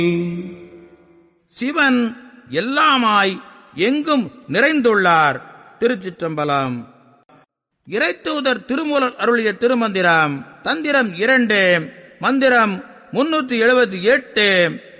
சிவன் எல்லாமாய் எங்கும் நிறைந்துள்ளார். திருச்சிற்றம்பலம். இறைத்தூதர் திருமூலர் அருளிய திருமந்திரம். தந்திரம் 2, மந்திரம் 378.